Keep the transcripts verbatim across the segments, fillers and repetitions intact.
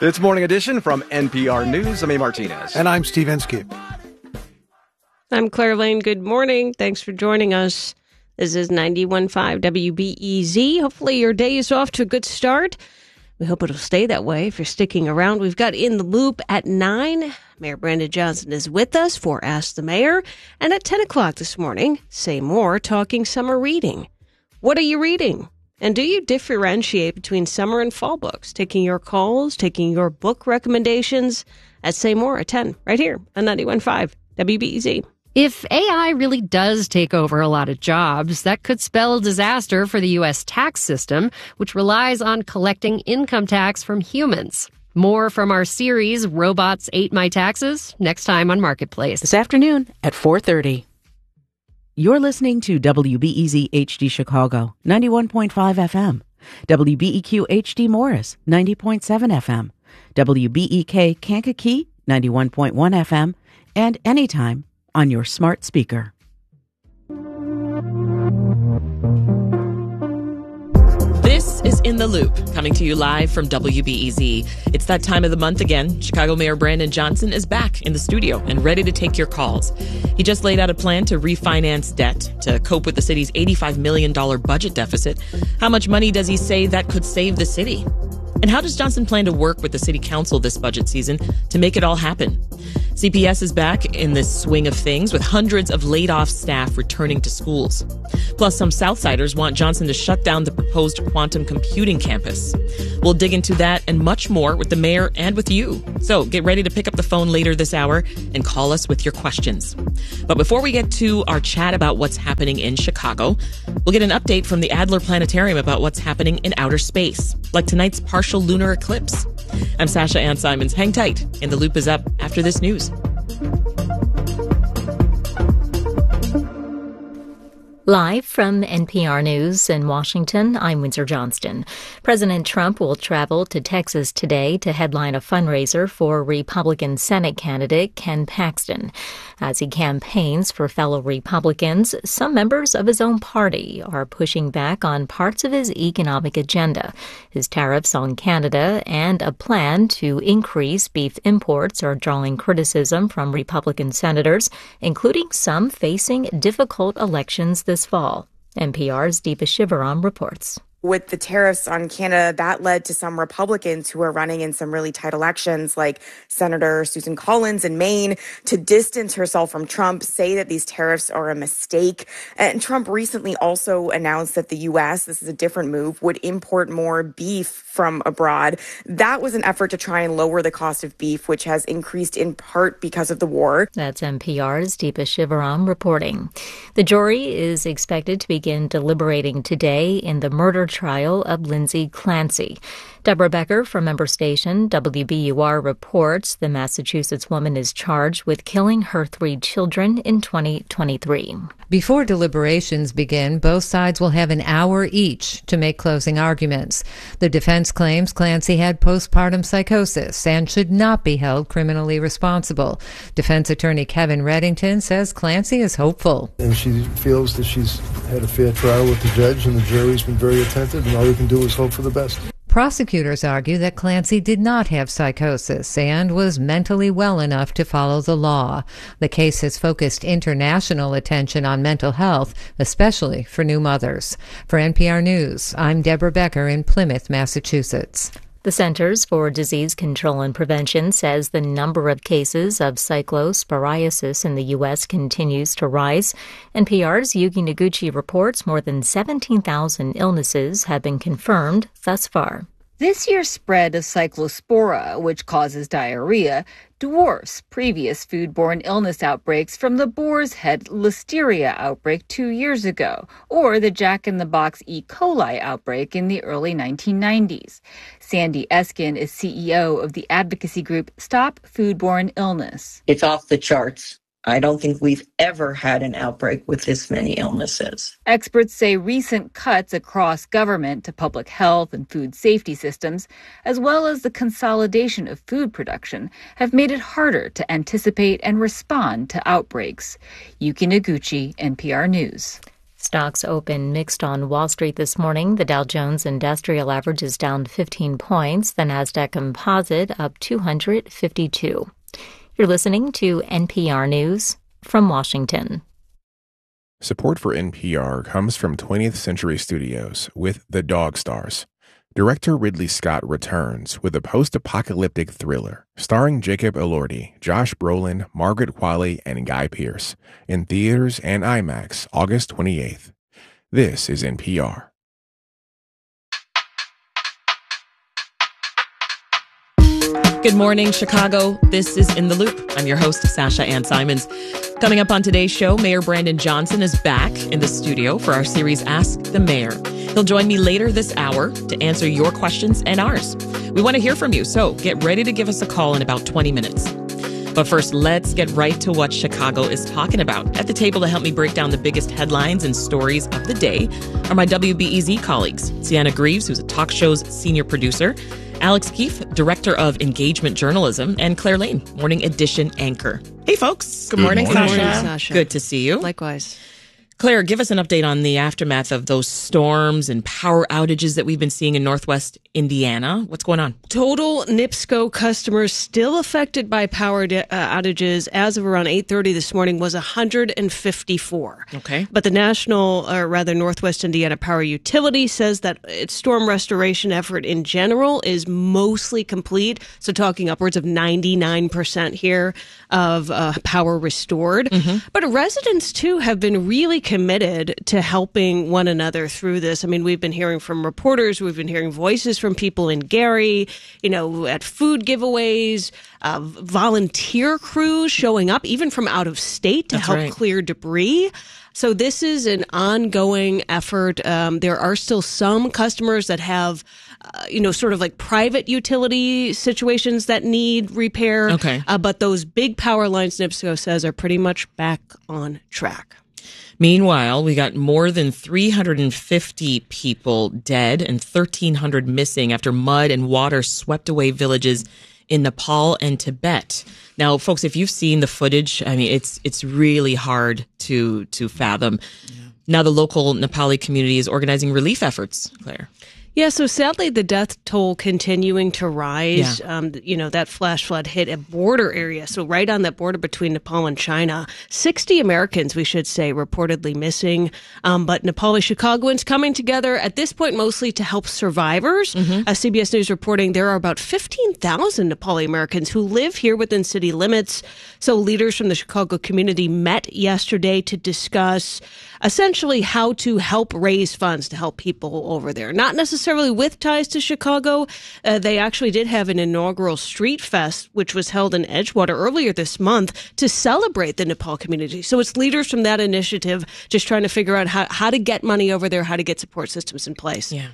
It's Morning Edition from N P R News. I'm A. Martinez. And I'm Steve Inskeep. I'm Claire Lane. Good morning. Thanks for joining us. This is ninety-one point five W B E Z. Hopefully your day is off to a good start. We hope it'll stay that way if you're sticking around. We've got In the Loop at nine. Mayor Brandon Johnson is with us for Ask the Mayor. And at ten o'clock this morning, Say More, talking summer reading. What are you reading? And do you differentiate between summer and fall books? Taking your calls, taking your book recommendations at Say More at ten, right here on ninety-one point five W B E Z. If A I really does take over a lot of jobs, that could spell disaster for the U S tax system, which relies on collecting income tax from humans. More from our series, Robots Ate My Taxes, next time on Marketplace. This afternoon at four thirty. You're listening to W B E Z H D Chicago, ninety-one point five F M. W B E Q H D Morris, ninety point seven F M. W B E K Kankakee, ninety-one point one F M. And anytime on your smart speaker. This is In the Loop, coming to you live from W B E Z. It's that time of the month again. Chicago Mayor Brandon Johnson is back in the studio and ready to take your calls. He just laid out a plan to refinance debt to cope with the city's eighty-five million dollars budget deficit. How much money does he say that could save the city? And how does Johnson plan to work with the city council this budget season to make it all happen? C P S is back in this swing of things with hundreds of laid-off staff returning to schools. Plus, some Southsiders want Johnson to shut down the proposed quantum computing campus. We'll dig into that and much more with the mayor and with you. So get ready to pick up the phone later this hour and call us with your questions. But before we get to our chat about what's happening in Chicago, we'll get an update from the Adler Planetarium about what's happening in outer space, like tonight's partial lunar eclipse. I'm Sasha Ann Simons. Hang tight. In the Loop is up after this news. Live from N P R News in Washington, I'm Windsor Johnston. President Trump will travel to Texas today to headline a fundraiser for Republican Senate candidate Ken Paxton. As he campaigns for fellow Republicans, some members of his own party are pushing back on parts of his economic agenda. His tariffs on Canada and a plan to increase beef imports are drawing criticism from Republican senators, including some facing difficult elections this fall. N P R's Deepa Shivaram reports. With the tariffs on Canada, that led to some Republicans who are running in some really tight elections, like Senator Susan Collins in Maine, to distance herself from Trump, say that these tariffs are a mistake. And Trump recently also announced that the U S, this is a different move, would import more beef from abroad. That was an effort to try and lower the cost of beef, which has increased in part because of the war. That's N P R's Deepa Shivaram reporting. The jury is expected to begin deliberating today in the murder trial of Lindsay Clancy. Deborah Becker from member station W B U R reports the Massachusetts woman is charged with killing her three children in twenty twenty-three. Before deliberations begin, both sides will have an hour each to make closing arguments. The defense claims Clancy had postpartum psychosis and should not be held criminally responsible. Defense attorney Kevin Reddington says Clancy is hopeful. And she feels that she's had a fair trial with the judge and the jury's been very attentive, and all we can do is hope for the best. Prosecutors argue that Clancy did not have psychosis and was mentally well enough to follow the law. The case has focused international attention on mental health, especially for new mothers. For N P R News, I'm Deborah Becker in Plymouth, Massachusetts. The Centers for Disease Control and Prevention says the number of cases of cyclosporiasis in the U S continues to rise. N P R's Yuki Noguchi reports more than seventeen thousand illnesses have been confirmed thus far. This year's spread of cyclospora, which causes diarrhea, dwarfs previous foodborne illness outbreaks from the boar's head listeria outbreak two years ago, or the Jack-in-the-Box E. coli outbreak in the early nineteen nineties. Sandy Eskin is C E O of the advocacy group Stop Foodborne Illness. It's off the charts. I don't think we've ever had an outbreak with this many illnesses. Experts say recent cuts across government to public health and food safety systems, as well as the consolidation of food production, have made it harder to anticipate and respond to outbreaks. Yuki Noguchi, N P R News. Stocks open mixed on Wall Street this morning. The Dow Jones Industrial Average is down fifteen points. The Nasdaq Composite up two hundred fifty-two. You're listening to N P R News from Washington. Support for N P R comes from twentieth Century Studios with The Dog Stars. Director Ridley Scott returns with a post-apocalyptic thriller starring Jacob Elordi, Josh Brolin, Margaret Qualley, and Guy Pearce in theaters and IMAX August twenty-eighth. This is N P R. Good morning, Chicago. This is In the Loop. I'm your host, Sasha Ann Simons. Coming up on today's show, Mayor Brandon Johnson is back in the studio for our series Ask the Mayor. He'll join me later this hour to answer your questions and ours. We want to hear from you, so get ready to give us a call in about twenty minutes. But first, let's get right to what Chicago is talking about. At the table to help me break down the biggest headlines and stories of the day are my W B E Z colleagues, Sienna Greaves, who's a talk show's senior producer, Alex Keefe, Director of Engagement Journalism, and Claire Lane, Morning Edition anchor. Hey, folks. Good morning, Good morning, Sasha. Sasha. Good to see you. Likewise. Claire, give us an update on the aftermath of those storms and power outages that we've been seeing in Northwest Indiana. What's going on? Total NIPSCO customers still affected by power de- uh, outages as of around eight thirty this morning was one hundred fifty-four. Okay. But the National, or rather Northwest Indiana Power Utility says that its storm restoration effort in general is mostly complete. So talking upwards of ninety-nine percent here of uh, power restored. Mm-hmm. But residents, too, have been really committed to helping one another through this. I mean, we've been hearing from reporters, we've been hearing voices from people in Gary, you know, at food giveaways, uh, volunteer crews showing up, even from out of state to That's help right. clear debris. So this is an ongoing effort. Um, there are still some customers that have, uh, you know, sort of like private utility situations that need repair. Okay. Uh, but those big power lines, NIPSCO says, are pretty much back on track. Meanwhile, we got more than three hundred fifty people dead and thirteen hundred missing after mud and water swept away villages in Nepal and Tibet. Now, folks, if you've seen the footage, I mean, it's it's really hard to to fathom. Yeah. Now, the local Nepali community is organizing relief efforts, Claire. Yeah, so sadly, the death toll continuing to rise. Yeah. Um, you know, that flash flood hit a border area, so right on that border between Nepal and China. sixty Americans, we should say, reportedly missing. Um, but Nepali Chicagoans coming together at this point mostly to help survivors. Mm-hmm. Uh, C B S News reporting there are about fifteen thousand Nepali Americans who live here within city limits. So leaders from the Chicago community met yesterday to discuss essentially how to help raise funds to help people over there. Not necessarily with ties to Chicago. Uh, they actually did have an inaugural street fest, which was held in Edgewater earlier this month to celebrate the Nepal community. So it's leaders from that initiative just trying to figure out how, how to get money over there, how to get support systems in place. Yeah.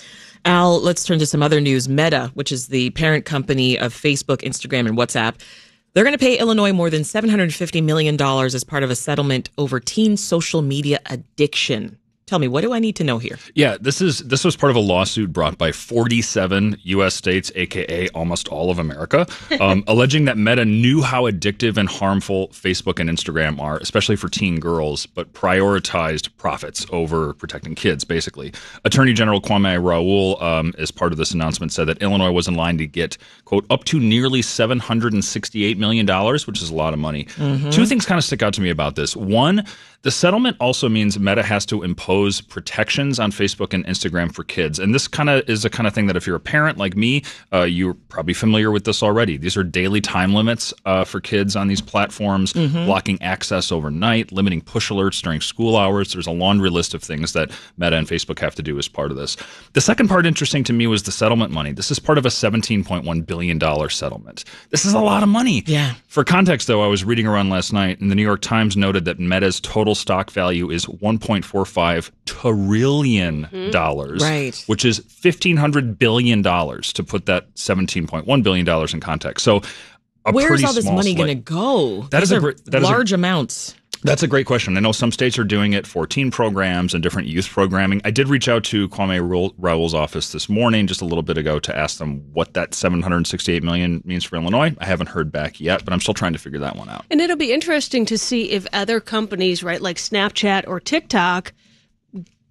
Al, let's turn to some other news. Meta, which is the parent company of Facebook, Instagram, and WhatsApp, they're going to pay Illinois more than seven hundred fifty million dollars as part of a settlement over teen social media addiction. Tell me, what do I need to know here? Yeah, this is this was part of a lawsuit brought by forty-seven U S states, a k a almost all of America, um, alleging that Meta knew how addictive and harmful Facebook and Instagram are, especially for teen girls, but prioritized profits over protecting kids, basically. Attorney General Kwame Raoul, um, as part of this announcement, said that Illinois was in line to get, quote, up to nearly seven hundred sixty-eight million dollars, which is a lot of money. Mm-hmm. Two things kind of stick out to me about this. One, the settlement also means Meta has to impose protections on Facebook and Instagram for kids. And this kind of is the kind of thing that if you're a parent like me, uh, you're probably familiar with this already. These are daily time limits uh, for kids on these platforms, mm-hmm. blocking access overnight, limiting push alerts during school hours. There's a laundry list of things that Meta and Facebook have to do as part of this. The second part interesting to me was the settlement money. This is part of a seventeen point one billion dollars settlement. This is a lot of money. Yeah. For context, though, I was reading around last night, and the New York Times noted that Meta's total stock value is one point four five trillion dollars, mm-hmm. right. which is fifteen hundred billion dollars, to put that seventeen point one billion dollars in context. So a where's pretty all this small money slice. going to go? That These is a are great, that large is a, amounts. That's a great question. I know some states are doing it for teen programs and different youth programming. I did reach out to Kwame Raoul's office this morning, just a little bit ago, to ask them what that seven hundred sixty-eight million dollars means for Illinois. I haven't heard back yet, but I'm still trying to figure that one out. And it'll be interesting to see if other companies, right, like Snapchat or TikTok,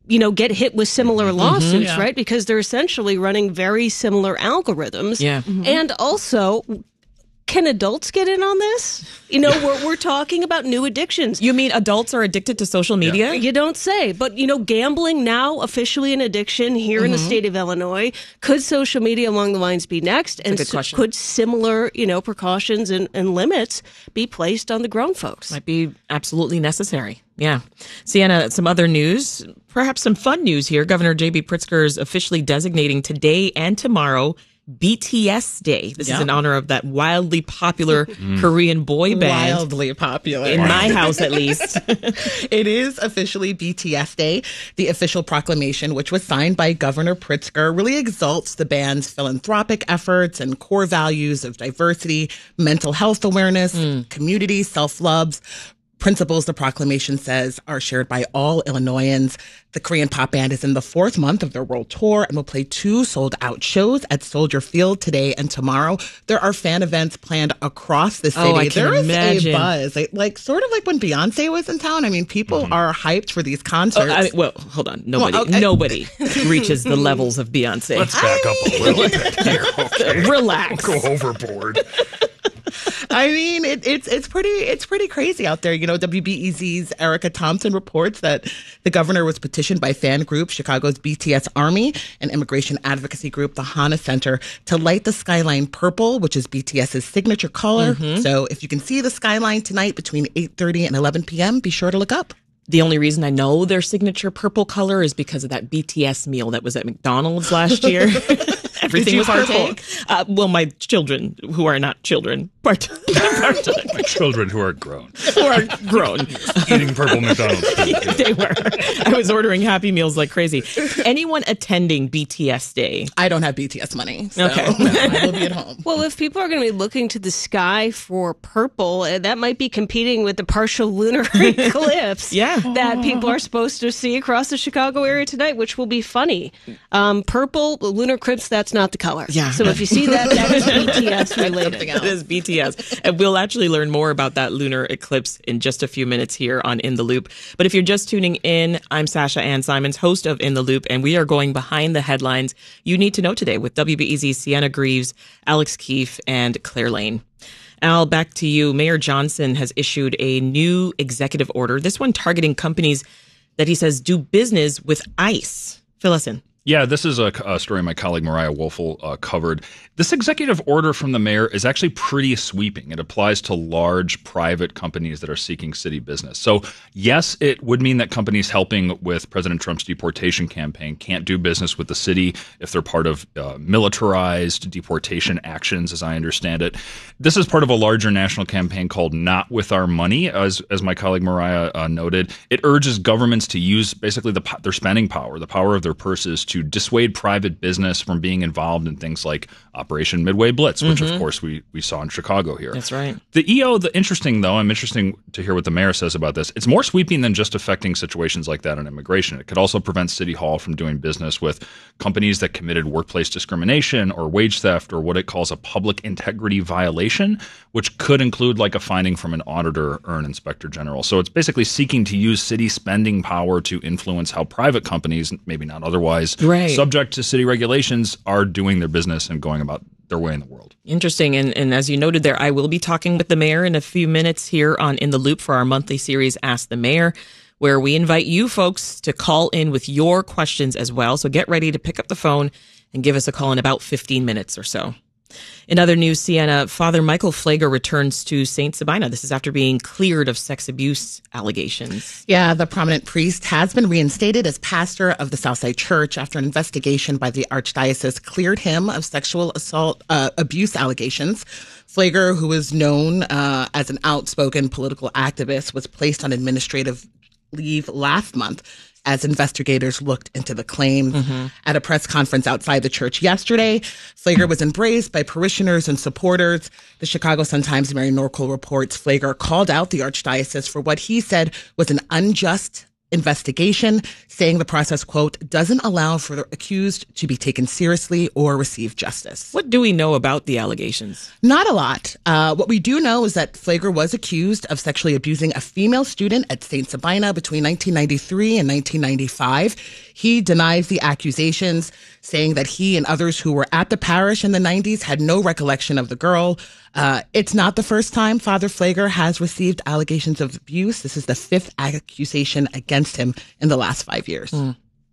you know, get hit with similar lawsuits, mm-hmm, yeah. right? Because they're essentially running very similar algorithms. Yeah. Mm-hmm. And also, can adults get in on this? You know, we're, we're talking about new addictions. You mean adults are addicted to social media? You don't say. But, you know, gambling now officially an addiction here mm-hmm. in the state of Illinois. Could social media along the lines be next? That's and a good so, question. Could similar, you know, precautions and, and limits be placed on the grown folks? Might be absolutely necessary. Yeah. Sienna, some other news, perhaps some fun news here. Governor J B Pritzker is officially designating today and tomorrow B T S Day. This yep. is in honor of that wildly popular mm. Korean boy band. Wildly popular. In my house, at least. It is officially B T S Day. The official proclamation, which was signed by Governor Pritzker, really exalts the band's philanthropic efforts and core values of diversity, mental health awareness, mm. community, self-love. Principles, the proclamation says, are shared by all Illinoisans. The Korean pop band is in the fourth month of their world tour and will play two sold-out shows at Soldier Field today and tomorrow. There are fan events planned across the city. Oh, I can there is imagine. a buzz, like, like sort of like when Beyonce was in town. I mean, people mm-hmm. are hyped for these concerts. Oh, I mean, well, hold on. Nobody, well, okay. nobody reaches the levels of Beyonce. Let's back I up a little bit here. Okay. Relax. Don't go overboard. I mean, it, it's it's pretty it's pretty crazy out there. You know, W B E Z's Erica Thompson reports that the governor was petitioned by fan group Chicago's B T S Army and immigration advocacy group the Hana Center to light the skyline purple, which is BTS's signature color. Mm-hmm. So if you can see the skyline tonight between eight thirty and eleven p.m., be sure to look up. The only reason I know their signature purple color is because of that B T S meal that was at McDonald's last year. Everything was purple. Uh, well, my children, who are not children, part- part- my children who are grown, who are grown, eating purple McDonald's food. Yeah. They were. I was ordering Happy Meals like crazy. Anyone attending B T S Day? I don't have B T S money, so okay. I will be at home. Well, if people are going to be looking to the sky for purple, uh, that might be competing with the partial lunar eclipse. Yeah. That people are supposed to see across the Chicago area tonight, which will be funny. Um, purple, the lunar eclipse, that's not the color. Yeah. So if you see that, that is B T S related. It is B T S. And we'll actually learn more about that lunar eclipse in just a few minutes here on In the Loop. But if you're just tuning in, I'm Sasha Ann Simons, host of In the Loop, and we are going behind the headlines you need to know today with W B E Z's Sienna Greaves, Alex Keefe, and Claire Lane. Al, back to you. Mayor Johnson has issued a new executive order, this one targeting companies that he says do business with ICE. Fill us in. Yeah, this is a, a story my colleague Mariah Woelfel uh, covered. This executive order from the mayor is actually pretty sweeping. It applies to large private companies that are seeking city business. So, yes, it would mean that companies helping with President Trump's deportation campaign can't do business with the city if they're part of uh, militarized deportation actions, as I understand it. This is part of a larger national campaign called Not With Our Money, as as my colleague Mariah uh, noted. It urges governments to use basically the, their spending power, the power of their purses, to dissuade private business from being involved in things like Operation Midway Blitz, which mm-hmm. of course we, we saw in Chicago here. That's right. The E O, the interesting though, I'm interesting to hear what the mayor says about this. It's more sweeping than just affecting situations like that in immigration. It could also prevent City Hall from doing business with companies that committed workplace discrimination or wage theft or what it calls a public integrity violation, which could include like a finding from an auditor or an inspector general. So it's basically seeking to use city spending power to influence how private companies, maybe not otherwise, right. subject to city regulations, are doing their business and going about their way in the world. Interesting. And, and as you noted there, I will be talking with the mayor in a few minutes here on In the Loop for our monthly series, Ask the Mayor, where we invite you folks to call in with your questions as well. So get ready to pick up the phone and give us a call in about fifteen minutes or so. In other news, Sienna, Father Michael Pfleger returns to Saint Sabina. This is after being cleared of sex abuse allegations. Yeah, the prominent priest has been reinstated as pastor of the Southside Church after an investigation by the Archdiocese cleared him of sexual assault uh, abuse allegations. Pfleger, who is known uh, as an outspoken political activist, was placed on administrative leave last month as investigators looked into the claims. Mm-hmm. At a press conference outside the church yesterday, Pfleger was embraced by parishioners and supporters. The Chicago Sun-Times' Mary Norkel reports Pfleger called out the Archdiocese for what he said was an unjust investigation, saying the process, quote, doesn't allow for the accused to be taken seriously or receive justice. What do we know about the allegations? Not a lot. Uh, what we do know is that Flagler was accused of sexually abusing a female student at Saint Sabina between nineteen ninety-three and nineteen ninety-five. He denies the accusations, saying that he and others who were at the parish in the nineties had no recollection of the girl. Uh, it's not the first time Father Flagler has received allegations of abuse. This is the fifth accusation against him in the last five years. Mm.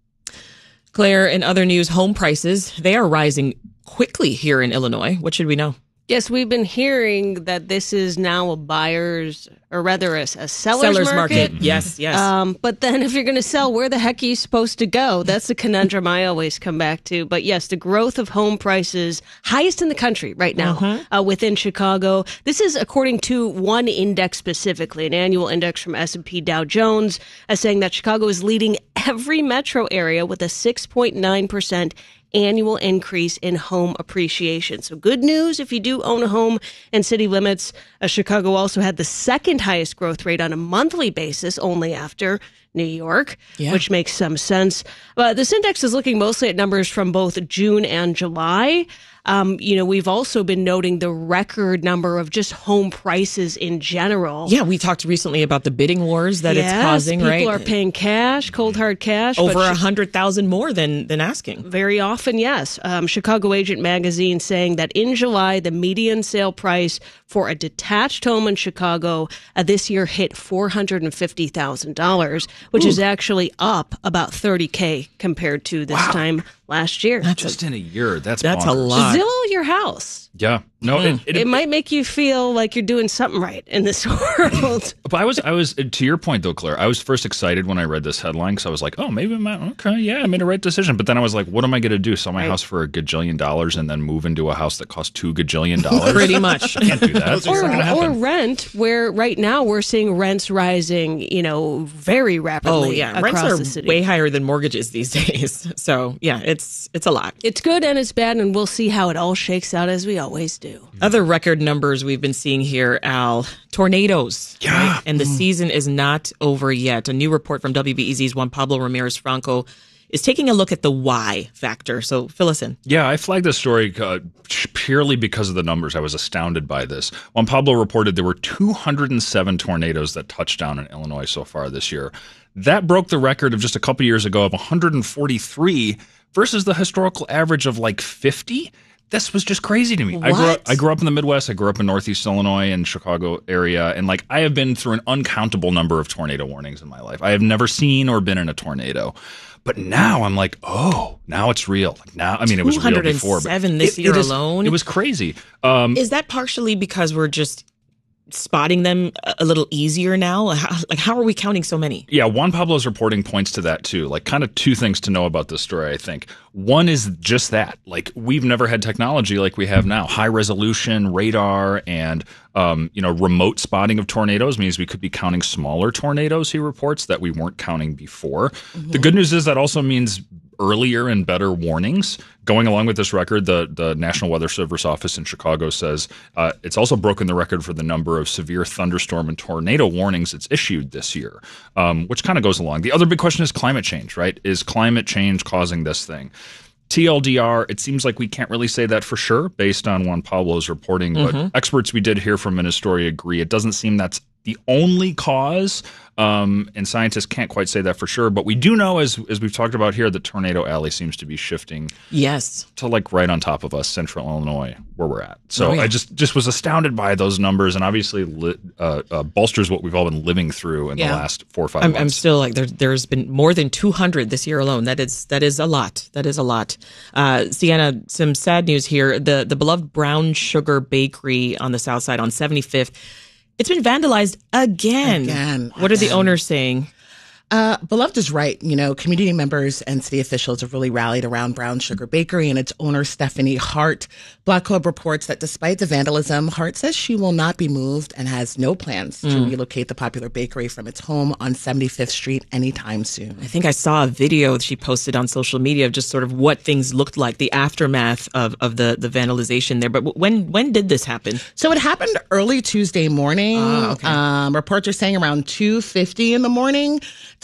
Claire, in other news, home prices, they are rising quickly here in Illinois. What should we know? Yes, we've been hearing that this is now a buyer's, or rather a, a seller's, seller's market. market. Yes, yes. Um, but then if you're going to sell, where the heck are you supposed to go? That's the conundrum I always come back to. But yes, the growth of home prices, highest in the country right now uh-huh. uh, within Chicago. This is according to one index specifically, an annual index from S and P Dow Jones, uh, saying that Chicago is leading every metro area with a six point nine percent annual increase in home appreciation. So good news if you do own a home in city limits. Uh, Chicago also had the second highest growth rate on a monthly basis, only after New York, yeah. which makes some sense. But this index is looking mostly at numbers from both June and July. Um, you know, we've also been noting the record number of just home prices in general. Yeah, we talked recently about the bidding wars that yes, it's causing, people right? People are paying cash, cold hard cash. Over a hundred thousand more than than asking. Very often, yes. Um, Chicago Agent Magazine saying that in July, the median sale price for a detached home in Chicago uh, this year hit four hundred fifty thousand dollars, which Ooh. is actually up about thirty K compared to this wow. time last year. That's just a, in a year. That's that's bonkers. a lot. Zillow your house. Yeah. No, mm. it, it, it, it might make you feel like you're doing something right in this world. But I was, I was, to your point though, Claire, I was first excited when I read this headline because I was like, oh, maybe I'm, okay, yeah, I made a right decision. But then I was like, what am I going to do? Sell my right. house for a gajillion dollars and then move into a house that costs two gajillion dollars? Pretty much. I can't do that. or, or rent, where right now we're seeing rents rising, you know, very rapidly. Oh yeah, across rents are the city. way higher than mortgages these days. So yeah, it's it's a lot. It's good and it's bad, and we'll see how it all shakes out as we always do. Other record numbers we've been seeing here, Al, tornadoes. Yeah. Right? And the mm. season is not over yet. A new report from W B E Z's Juan Pablo Ramirez Franco is taking a look at the why factor. So fill us in. Yeah, I flagged this story uh, purely because of the numbers. I was astounded by this. Juan Pablo reported there were two hundred seven tornadoes that touched down in Illinois so far this year. That broke the record of just a couple years ago of one hundred forty-three versus the historical average of like fifty. This was just crazy to me. What? I grew up, I grew up in the Midwest. I grew up in Northeast Illinois and Chicago area. And like, I have been through an uncountable number of tornado warnings in my life. I have never seen or been in a tornado. But now I'm like, oh, now it's real. Like now, I mean, it was real before. two hundred seven this it, year it is, alone. It was crazy. Um, is that partially because we're just spotting them a little easier now? How, like, how are we counting so many? Yeah, Juan Pablo's reporting points to that too. Like, kind of two things to know about this story, I think. One is just that. Like, we've never had technology like we have now. High resolution radar and, um, you know, remote spotting of tornadoes means we could be counting smaller tornadoes, he reports, that we weren't counting before. Mm-hmm. The good news is that also means earlier and better warnings. Going along with this record, the, the National Weather Service office in Chicago says uh, it's also broken the record for the number of severe thunderstorm and tornado warnings it's issued this year, um, which kind of goes along. The other big question is climate change, right? Is climate change causing this thing? T L D R, it seems like we can't really say that for sure based on Juan Pablo's reporting, but mm-hmm. experts we did hear from in his story agree. It doesn't seem that's the only cause, um, and scientists can't quite say that for sure. But we do know, as as we've talked about here, that Tornado Alley seems to be shifting yes. to like right on top of us, central Illinois, where we're at. So oh, yeah. I just, just was astounded by those numbers, and obviously li- uh, uh, bolsters what we've all been living through in yeah. the last four or five I'm, months. I'm still like, there, there's been more than two hundred this year alone. That is that is a lot. That is a lot. Uh, Sienna, some sad news here. The, the beloved Brown Sugar Bakery on the south side on seventy-fifth, it's been vandalized again. Again. What are the owners saying? Uh, Beloved is right. You know, community members and city officials have really rallied around Brown Sugar Bakery and its owner, Stephanie Hart. Black Club reports that despite the vandalism, Hart says she will not be moved and has no plans mm. to relocate the popular bakery from its home on seventy-fifth Street anytime soon. I think I saw a video she posted on social media of just sort of what things looked like, the aftermath of, of the, the vandalization there. But when when did this happen? So it happened early Tuesday morning. Ah, okay. Um, reports are saying around two fifty in the morning.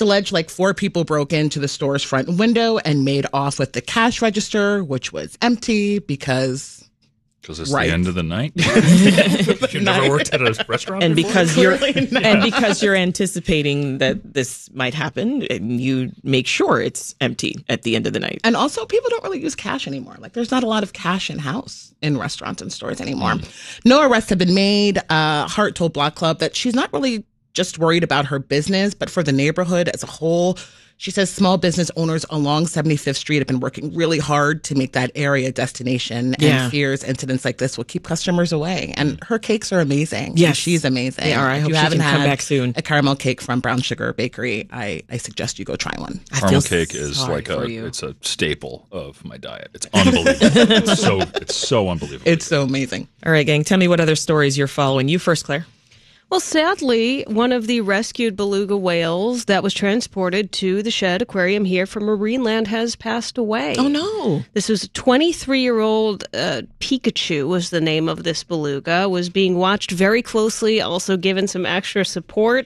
alleged like four people broke into the store's front window and made off with the cash register, which was empty because... Because it's right. the end of the night. You've never worked at a restaurant and before? because you're no. and because you're anticipating that this might happen, and you make sure it's empty at the end of the night. And also, people don't really use cash anymore. Like, there's not a lot of cash in house in restaurants and stores anymore. Mm. No arrests have been made. Uh, Hart told Block Club that she's not really just worried about her business, but for the neighborhood as a whole. She says small business owners along seventy-fifth Street have been working really hard to make that area a destination, Yeah. and fears incidents like this will keep customers away. And her cakes are amazing. Yes. And she's amazing. They are. I if hope you she haven't can had come back soon. a caramel cake from Brown Sugar Bakery, I, I suggest you go try one. Caramel cake is sorry like a for you. it's a staple of my diet. It's unbelievable. it's so it's so unbelievable. It's so amazing. All right, gang, tell me what other stories you're following. You first, Claire. Well, sadly, one of the rescued beluga whales that was transported to the Shedd Aquarium here from Marineland has passed away. Oh, no. This was a twenty-three-year-old uh, Pikachu was the name of this beluga, was being watched very closely, also given some extra support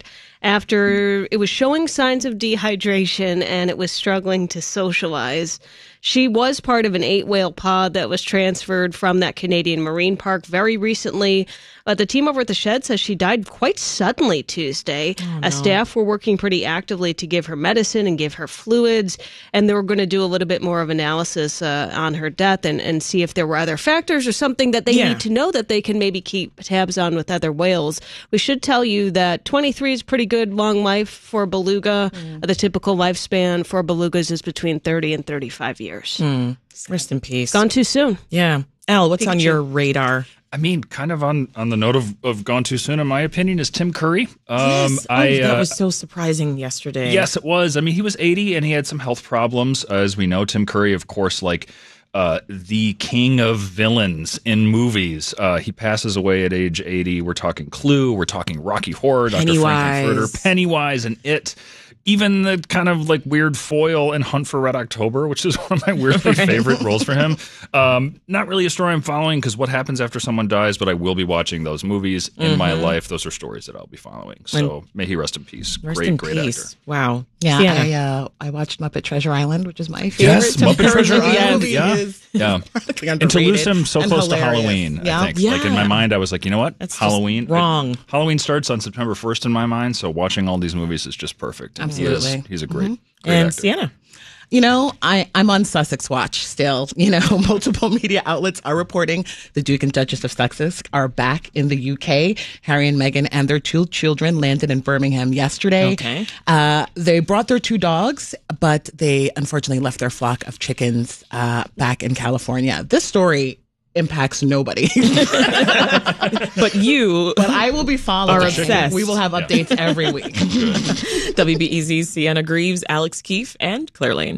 after it was showing signs of dehydration and it was struggling to socialize. She was part of an eight-whale pod that was transferred from that Canadian Marine Park very recently. But the team over at the Shedd says she died quite suddenly Tuesday. Oh, As no. staff were working pretty actively to give her medicine and give her fluids, and they were going to do a little bit more of analysis uh, on her death and, and see if there were other factors or something that they Yeah. need to know that they can maybe keep tabs on with other whales. We should tell you that twenty-three is pretty good long life for a beluga. Mm. The typical lifespan for belugas is between thirty and thirty-five years. Mm. Rest in peace. Gone too soon. Yeah. Al, what's on Pikachu. your radar? I mean, kind of on, on the note of, of gone too soon, in my opinion, is Tim Curry. Um, yes. Oh, I, that uh, was so surprising yesterday. Yes, it was. I mean, he was eighty and he had some health problems. Uh, as we know, Tim Curry, of course, like uh, the king of villains in movies. Uh, he passes away at age eighty. We're talking Clue. We're talking Rocky Horror, Doctor Frankenfurter, Pennywise, and It. Even the kind of like weird foil in Hunt for Red October, which is one of my weirdly Right. favorite roles for him. Um, not really a story I'm following because what happens after someone dies, but I will be watching those movies in my Mhm. life. Those are stories that I'll be following. So And- may he rest in peace. Rest great, in great peace. actor. Wow. Yeah, Sienna. I uh, I watched Muppet Treasure Island, which is my favorite. Yes, Tim Muppet Curry Treasure movie. Island. Movie Yeah, is yeah. incredibly And to lose underrated him so and close to hilarious. Halloween, Yeah. I think. Like in my Yeah. mind, I was like, you know what? That's just Halloween. wrong. Like, Halloween starts on September first in my mind, so watching all these movies is just perfect. He is- Absolutely. he's a great, Mhm. great And actor. Sienna. You know, I, I'm on Sussex Watch still. You know, multiple media outlets are reporting the Duke and Duchess of Sussex are back in the U K. Harry and Meghan and their two children landed in Birmingham yesterday. Okay. Uh, they brought their two dogs, but they unfortunately left their flock of chickens uh, back in California. This story impacts nobody. But you But I will be following. are obsessed. We will have updates every week. W B E Z's Sienna Greaves, Alex Keefe, and Claire Lane.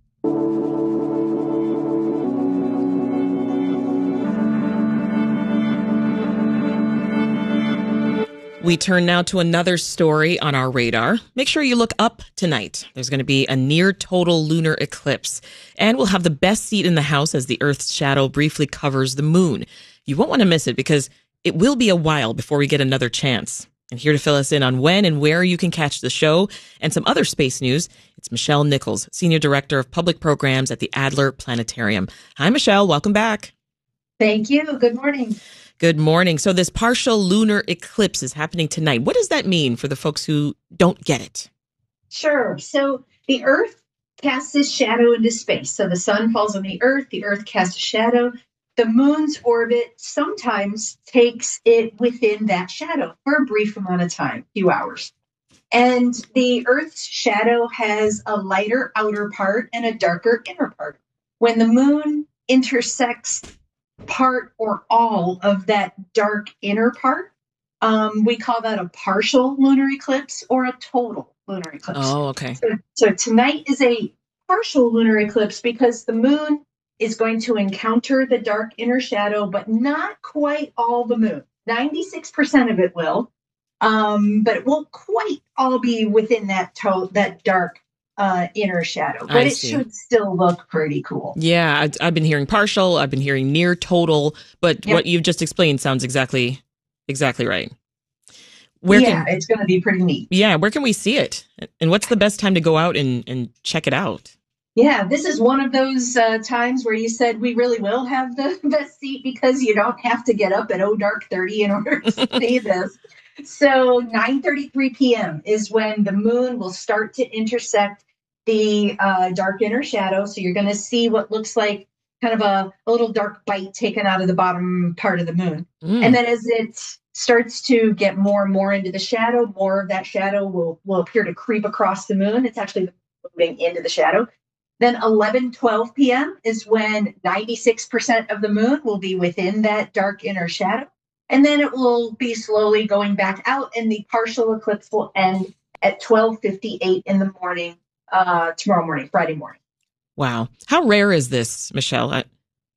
We turn now to another story on our radar. Make sure you look up tonight. There's going to be a near total lunar eclipse, and we'll have the best seat in the house as the Earth's shadow briefly covers the moon. You won't want to miss it because it will be a while before we get another chance. And here to fill us in on when and where you can catch the show and some other space news, it's Michelle Nichols, Senior Director of Public Programs at the Adler Planetarium. Hi, Michelle. Welcome back. Thank you. Good morning. Good morning. So this partial lunar eclipse is happening tonight. What does that mean for the folks who don't get it? Sure. So the Earth casts its shadow into space. So the sun falls on the Earth, the Earth casts a shadow. The moon's orbit sometimes takes it within that shadow for a brief amount of time, a few hours. And the Earth's shadow has a lighter outer part and a darker inner part. When the moon intersects part or all of that dark inner part, um, we call that a partial lunar eclipse or a total lunar eclipse. Oh, okay. So, so tonight is a partial lunar eclipse because the moon is going to encounter the dark inner shadow, but not quite all the moon. ninety-six percent of it will, um, but it won't quite all be within that to- that dark uh, inner shadow. But I it see. should still look pretty cool. Yeah, I, I've been hearing partial. I've been hearing near total, but Yep. what you've just explained sounds exactly, exactly right. Where yeah, can, it's going to be pretty neat. Yeah, where can we see it? And what's the best time to go out and, and check it out? Yeah, this is one of those uh, times where you said we really will have the best seat because you don't have to get up at oh dark thirty in order to see this. So nine thirty-three p.m. is when the moon will start to intersect the uh, dark inner shadow. So you're going to see what looks like kind of a, a little dark bite taken out of the bottom part of the moon. Mm. And then as it starts to get more and more into the shadow, more of that shadow will, will appear to creep across the moon. It's actually moving into the shadow. Then eleven twelve p.m. is when ninety-six percent of the moon will be within that dark inner shadow. And then it will be slowly going back out, and the partial eclipse will end at twelve fifty-eight in the morning, uh, tomorrow morning, Friday morning. Wow. How rare is this, Michelle? I-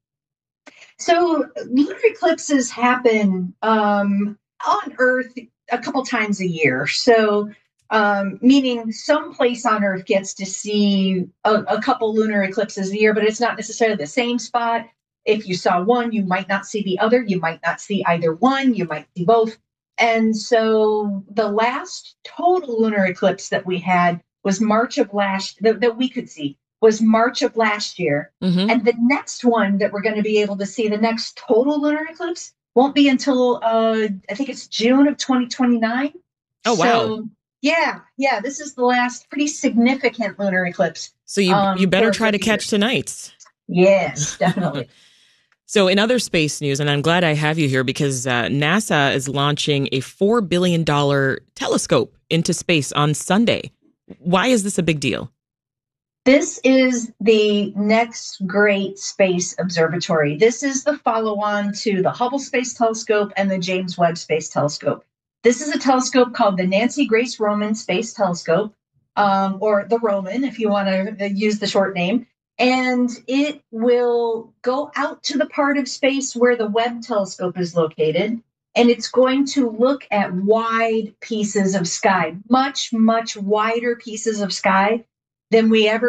So lunar eclipses happen um, on Earth a couple times a year. So um, meaning some place on Earth gets to see a, a couple lunar eclipses a year, but it's not necessarily the same spot. If you saw one, you might not see the other. You might not see either one. You might see both. And so the last total lunar eclipse that we had was March of last, that, that we could see, was March of last year. Mm-hmm. And the next one that we're going to be able to see, the next total lunar eclipse, won't be until, uh, I think it's June of twenty twenty-nine. Oh, wow. So, yeah, yeah, this is the last pretty significant lunar eclipse. So you, um, you better try to year. catch tonight's. Yes, definitely. So in other space news, and I'm glad I have you here because uh, NASA is launching a four billion dollars telescope into space on Sunday. Why is this a big deal? This is the next great space observatory. This is the follow-on to the Hubble Space Telescope and the James Webb Space Telescope. This is a telescope called the Nancy Grace Roman Space Telescope, um, or the Roman, if you want to use the short name. And it will go out to the part of space where the Webb telescope is located. And it's going to look at wide pieces of sky, much, much wider pieces of sky than we ever